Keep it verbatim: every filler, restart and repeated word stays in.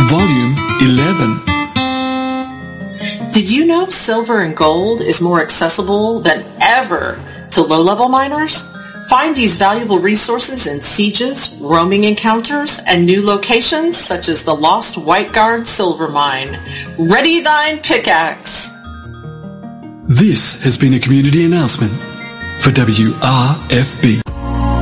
Volume eleven. Did you know silver and gold is more accessible than ever to low-level miners? Find these valuable resources in sieges, roaming encounters, and new locations such as the Lost White Guard Silver Mine. Ready thine pickaxe! This has been a community announcement for W R F B.